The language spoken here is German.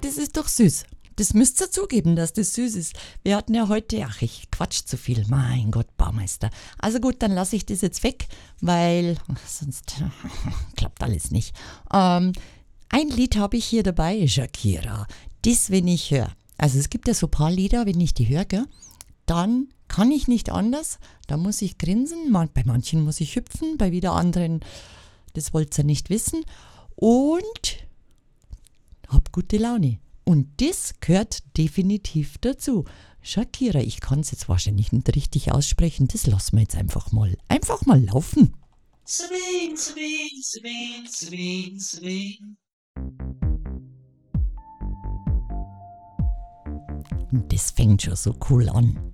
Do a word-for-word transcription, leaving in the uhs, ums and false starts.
das ist doch süß. Das müsst ihr zugeben, dass das süß ist. Wir hatten ja heute, ach, ich quatsch zu viel. Mein Gott, Baumeister. Also gut, dann lasse ich das jetzt weg, weil sonst klappt alles nicht. Ähm, ein Lied habe ich hier dabei, Shakira. Das, wenn ich höre. Also es gibt ja so ein paar Lieder, wenn ich die höre, gell, dann kann ich nicht anders. Da muss ich grinsen. Bei manchen muss ich hüpfen, bei wieder anderen, das wollt ihr nicht wissen. Und hab gute Laune. Und das gehört definitiv dazu. Shakira, ich kann es jetzt wahrscheinlich nicht richtig aussprechen, das lassen wir jetzt einfach mal, einfach mal laufen. Sabine, Sabine, Sabine, Sabine, Sabine. Und das fängt schon so cool an.